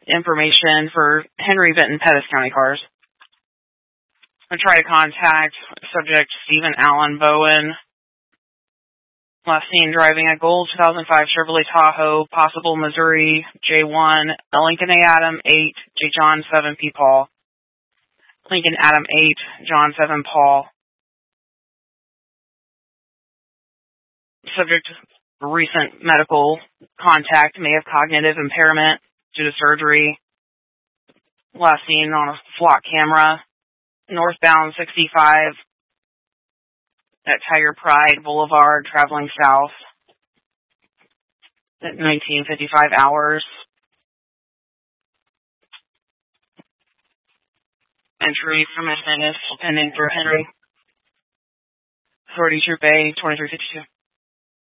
information for Henry Benton Pettis County cars. I try to contact subject Stephen Allen Bowen. Last seen driving a gold 2005 Chevrolet Tahoe, possible Missouri J1, Lincoln A. Adam 8, J. John 7 P. Paul. Lincoln Adam 8, John 7 Paul. Subject recent medical contact, may have cognitive impairment due to surgery. Last seen on a flock camera, northbound 65 at Tiger Pride Boulevard, traveling south at 19:55 hours. Entry permission is pending for Henry. Authority Troop A 2352.